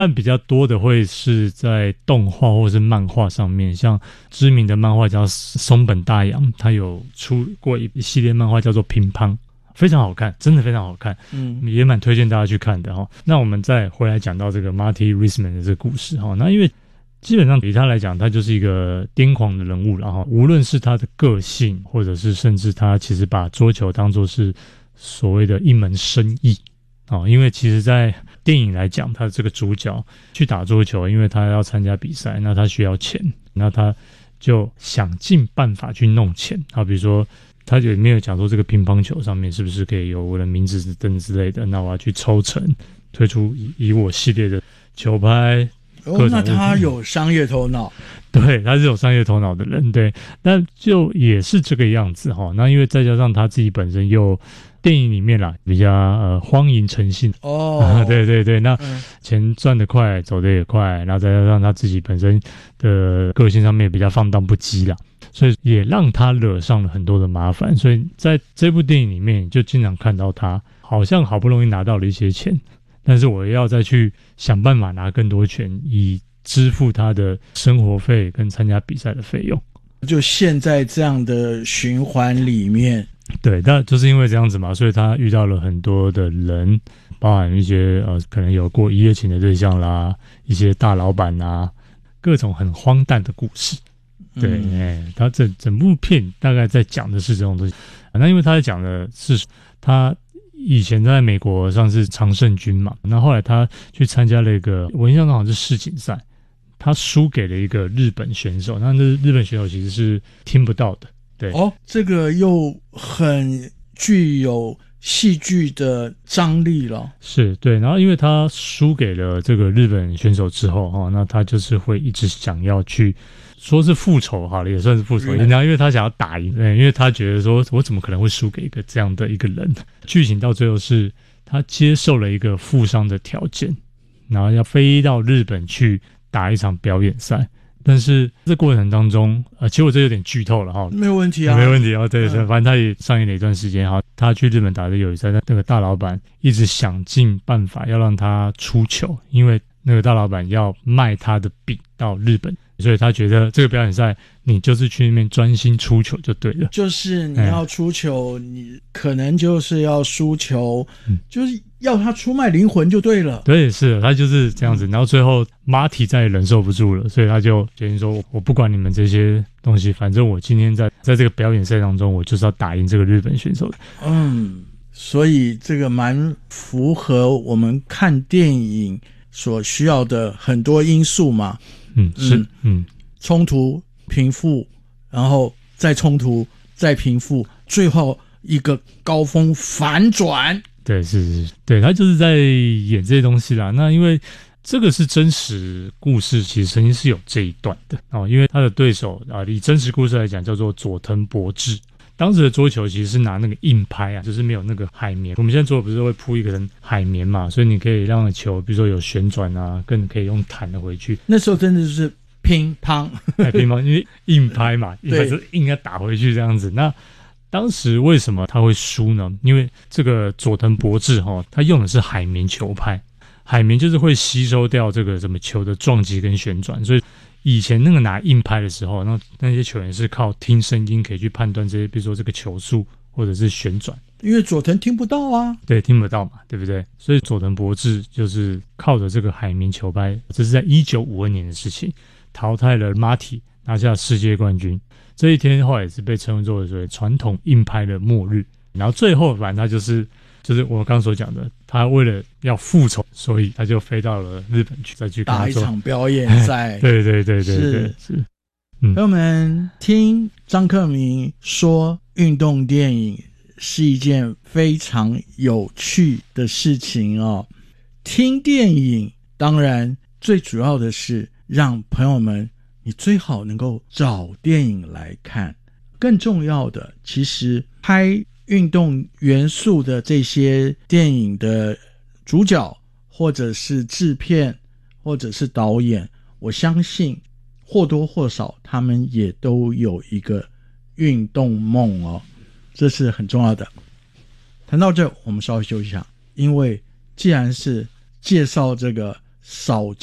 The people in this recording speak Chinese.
但比较多的会是在动画或是漫画上面，像知名的漫画家松本大洋，他有出过一系列漫画叫做乒乓，非常好看，真的非常好看，也蛮推荐大家去看的。那我们再回来讲到这个 Marty Risman 的这个故事，那因为基本上以他来讲，他就是一个癫狂的人物，然后无论是他的个性，或者是甚至他其实把桌球当作是所谓的一门生意，因为其实在电影来讲，他这个主角去打桌球，因为他要参加比赛，那他需要钱，那他就想尽办法去弄钱。比如说他有没有讲说这个乒乓球上面是不是可以有我的名字等之类的，那我要去抽成推出以我系列的球拍。 那他有商业头脑。 对，他是有商业头脑的人，对，那就也是这个样子哈。那因为再加上他自己本身又电影里面啦比较荒淫成性对对对，那钱赚得快，走得也快，然后再加上他自己本身的个性上面比较放荡不羁啦，所以也让他惹上了很多的麻烦。所以在这部电影里面，就经常看到他好像好不容易拿到了一些钱，但是我要再去想办法拿更多钱，以支付他的生活费跟参加比赛的费用。 就现在这样的循环里面， 对，但就是因为这样子嘛，所以他遇到了很多的人，包含一些可能有过一夜情的对象啦，一些大老板啦，各种很荒诞的故事。对，他整部片大概在讲的是这种东西。那因为他在讲的是他以前在美国上是常胜军嘛，那后来他去参加了一个，我印象中好像是世锦赛，他输给了一个日本选手，那日本选手其实是听不到的。对， 这个又很具有戏剧的张力了。是， 对，然后因为他输给了这个日本选手之后，那他就是会一直想要去说是复仇好了，也算是复仇，因为他想要打赢，因为他觉得说我怎么可能会输给一个这样的一个人。剧情到最后是他接受了一个富商的条件，然后要飞到日本去打一场表演赛。但是这过程当中其实我这有点剧透了哈。 没有问题啊， 没问题啊，对，反正他也上映了一段时间哈。他去日本打的友谊赛，那个大老板一直想尽办法要让他出糗，因为那个大老板要卖他的笔到日本，所以他觉得这个表演赛你就是去那边专心出糗就对了， 就是你要出糗，你可能就是要输球，就是要他出卖灵魂就对了。 对，是的，他就是这样子。然后最后 Marty 再也忍受不住了，所以他就决定说我不管你们这些东西，反正我今天在这个表演赛当中，我就是要打赢这个日本选手的。 所以这个蛮符合我们看电影所需要的很多因素嘛。冲突平复，然后再冲突再平复，最后一个高峰反转。对，是，对，他就是在演这些东西啦。那因为这个是真实故事，其实曾经是有这一段的因为他的对手以真实故事来讲叫做佐藤博志。当时的桌球其实是拿那个硬拍就是没有那个海绵。我们现在桌球不是会铺一个海绵嘛，所以你可以让球比如说有旋转更可以用弹的回去。 那时候真的就是乒乓乒乓，因为硬拍嘛，硬拍就是硬要打回去这样子。那当时为什么他会输呢？因为这个佐藤博志他用的是海绵球拍，海绵就是会吸收掉这个什么球的撞击跟旋转，所以以前那个拿硬拍的时候，那些球员是靠听声音可以去判断这些，比如说这个球速或者是旋转。 因为佐藤听不到啊， 对，听不到嘛，对不对？所以佐藤博志就是靠着这个海绵球拍，这是在1952年的事情，淘汰了 Marty， 拿下世界冠军。这一天后来也是被称作为传统硬拍的末日。然后最后反正他就是我刚刚所讲的，他为了要复仇，所以他就飞到了日本去，再去打一场表演赛。 对对对对对，是。 朋友们，听张克明说运动电影是一件非常有趣的事情听电影当然最主要的是让朋友们你最好能够找电影来看，更重要的其实拍运动元素的这些电影的主角或者是制片或者是导演，我相信或多或少他们也都有一个运动梦这是很重要的。谈到这我们稍微休息一下，因为既然是介绍这个少